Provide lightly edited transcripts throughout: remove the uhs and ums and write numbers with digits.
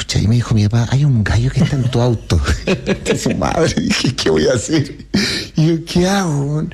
chucha, y me dijo mi papá, hay un gallo que está en tu auto. Que su madre, dije, ¿qué voy a hacer? Y yo, ¿qué hago?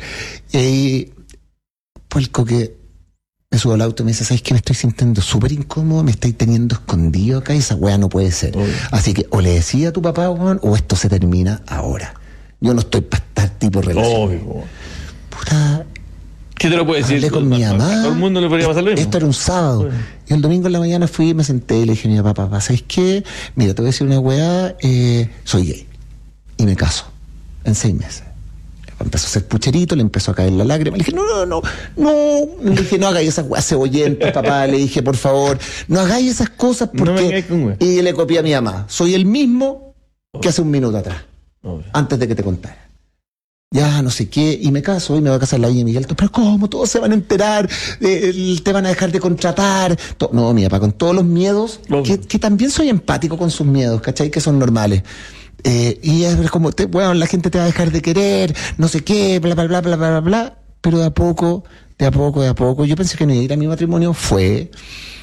Pues el Coque me subo al auto y me dice, ¿sabes qué? Me estoy sintiendo súper incómodo, me estoy teniendo escondido acá y esa weá no puede ser. Obvio. Así que o le decía a tu papá, weón, o esto se termina ahora. Yo no estoy para estar tipo relación. Obvio. Puta... ¿Qué te lo puede decir? Hablé con mi mamá. A todo el mundo le podría pasar lo mismo. Esto era un sábado. Bueno. Y el domingo en la mañana fui y me senté y le dije a mi papá, ¿sabes qué? Mira, te voy a decir una weá, soy gay. Y me caso. En 6 meses. Empezó a hacer pucherito, le empezó a caer la lágrima. Le dije, no. Le dije, no hagáis esas weas cebollentas, papá. Le dije, por favor, no hagáis esas cosas porque... No y le copié a mi mamá. Soy el mismo que hace un minuto atrás. Antes de que te contara. Ya, no sé qué, y me caso, y me va a casar la Viña Miguel. Pero ¿cómo? Todos se van a enterar, te van a dejar de contratar. No, mi papá, con todos los miedos, que también soy empático con sus miedos, ¿cachai? Que son normales. Y es como, bueno, la gente te va a dejar de querer, no sé qué, bla, bla, bla, bla, bla, bla, bla. Pero de a poco, yo pensé que no iba a ir a mi matrimonio, fue...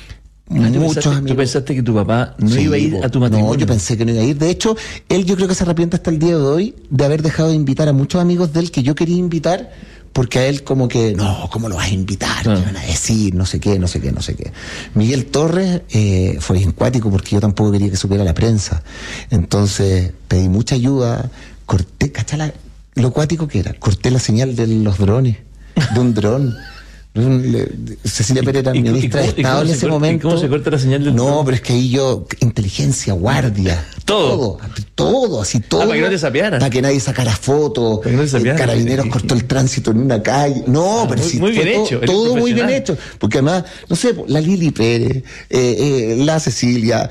¿Tú pensaste que tu papá no iba a ir a tu matrimonio? No, yo pensé que no iba a ir. De hecho, él yo creo que se arrepiente hasta el día de hoy de haber dejado de invitar a muchos amigos de él que yo quería invitar, porque a él como que, no, ¿cómo lo vas a invitar? ¿Qué van a decir? No sé qué. Miguel Torres fue encuático porque yo tampoco quería que supiera la prensa. Entonces pedí mucha ayuda, corté, ¿cachai? Lo cuático que era, corté la señal de los drones, de un dron. Cecilia Pérez era ministra de Estado en ese momento. ¿Cómo se corta la señal del No, pero es que ahí yo, inteligencia, guardia, todo, así todo. Para que no te sapearan. Para que nadie sacara fotos. Carabineros cortó el tránsito en una calle. No, pero sí. Muy bien hecho. Todo muy bien hecho. Porque además, no sé, la Lili Pérez, la Cecilia,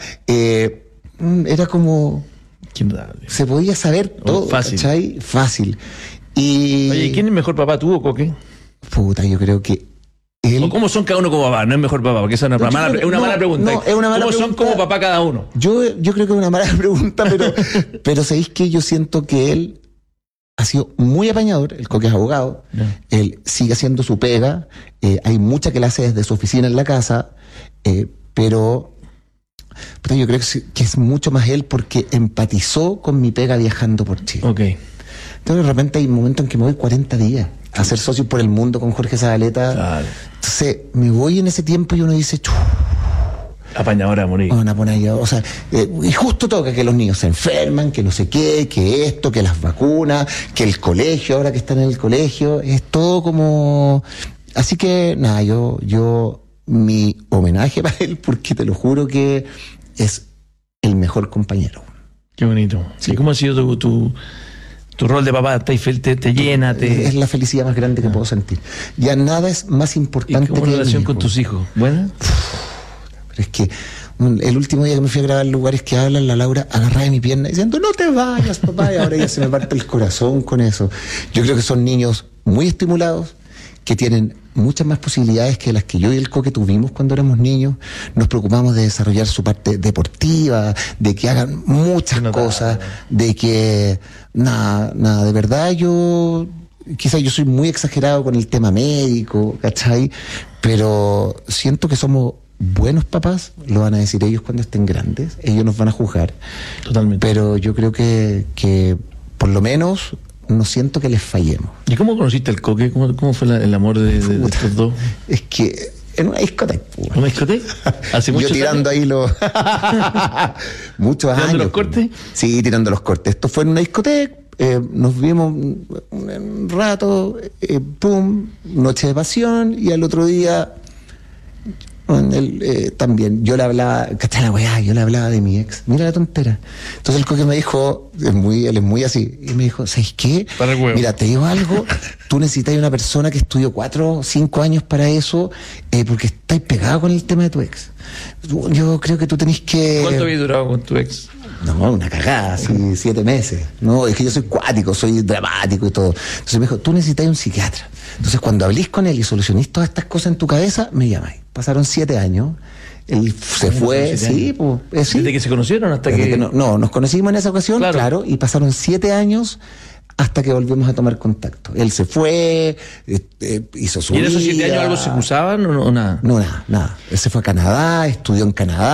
era como... Se podía saber todo, fácil. ¿cachai? Fácil. Y... Oye, ¿quién es mejor papá, tú o Coque? Puta, yo creo que ¿O cómo son cada uno como papá? No es mejor papá, porque esa es una mala pregunta. No, es una mala ¿Cómo pregunta. son como papá cada uno? Yo creo que es una mala pregunta, pero ¿sabéis qué? Yo siento que él ha sido muy apañador, el Coque es abogado, él sigue haciendo su pega, hay mucha que la hace desde su oficina en la casa, pero yo creo que es mucho más él porque empatizó con mi pega viajando por Chile. Okay. Entonces de repente hay momentos en que me voy 40 días a ser socio por el mundo con Jorge Zabaleta. Claro. Entonces me voy en ese tiempo y uno dice, apañadora a morir. O sea, y justo toca que los niños se enferman, que no sé qué, que esto, que las vacunas, que el colegio, ahora que están en el colegio, es todo como... Así que, nada, yo mi homenaje para él, porque te lo juro que es el mejor compañero. Qué bonito. Sí. ¿Y cómo ha sido tu rol de papá? ¿Te llena? Es la felicidad más grande que puedo sentir. Ya nada es más importante. ¿Y cómo es la relación con tus hijos? ¿Buena? Pero es que el último día que me fui a grabar Lugares que Hablan, la Laura agarraba de mi pierna diciendo, no te vayas, papá, y ahora ya se me parte el corazón con eso. Yo creo que son niños muy estimulados, que tienen muchas más posibilidades que las que yo y el Coque tuvimos cuando éramos niños. Nos preocupamos de desarrollar su parte deportiva, de que hagan muchas cosas, de que nada, de verdad quizás yo soy muy exagerado con el tema médico, ¿cachai? Pero siento que somos buenos papás, lo van a decir ellos cuando estén grandes, ellos nos van a juzgar. Totalmente. Pero yo creo que por lo menos no siento que les fallemos. ¿Y cómo conociste al Coque? ¿Cómo fue el amor de estos dos? Es que en una discoteca. ¿En una discoteca? ¿Hace muchos Yo tirando años? ahí los... muchos años. ¿Tirando los cortes? Sí, tirando los cortes. Esto fue en una discoteca, nos vimos un rato, noche de pasión, y al otro día... también yo le hablaba, ¿cachai la weá? Yo le hablaba de mi ex, mira la tontera. Entonces el Coque me dijo, él es muy así, y me dijo, ¿sabes qué? Mira, te digo algo, tú necesitas una persona que estudió 4 o 5 años para eso, porque estáis pegado con el tema de tu ex. Yo creo que tú tenés que... ¿Cuánto había durado con tu ex? No, una cagada, así 7 meses. No, es que yo soy cuático, soy dramático y todo. Entonces me dijo, tú necesitas un psiquiatra. Entonces cuando hablís con él y solucionís todas estas cosas en tu cabeza, me llamáis. Pasaron 7 años, él se fue, sí, pues, sí. ¿Desde que se conocieron hasta que...? No, nos conocimos en esa ocasión, claro, y pasaron 7 años hasta que volvimos a tomar contacto. Él se fue, hizo su vida. ¿Y en esos 7 años algo se cruzaban o nada? No, nada. Él se fue a Canadá, estudió en Canadá.